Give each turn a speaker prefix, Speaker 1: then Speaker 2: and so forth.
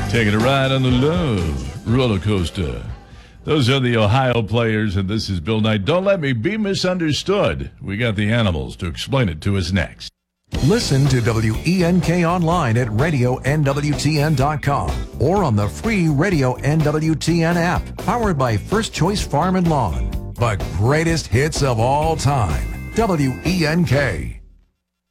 Speaker 1: Taking a ride on the love roller coaster. Those are the Ohio players, and this is Bill Knight. Don't let me be misunderstood. We got the animals to explain it to us next.
Speaker 2: Listen to WENK online at radionwtn.com or on the free Radio NWTN app, powered by First Choice Farm and Lawn. The greatest hits of all time. WENK.